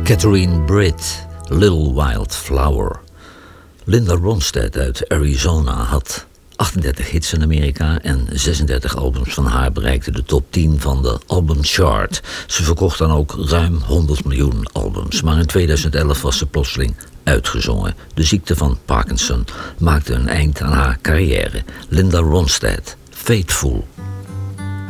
Catherine Britt, Little Wild Flower. Linda Ronstadt uit Arizona had 38 hits in Amerika en 36 albums van haar bereikten de top 10 van de albumchart. Ze verkocht dan ook ruim 100 miljoen albums. Maar in 2011 was ze plotseling uitgezongen. De ziekte van Parkinson maakte een eind aan haar carrière. Linda Ronstadt, Faithful.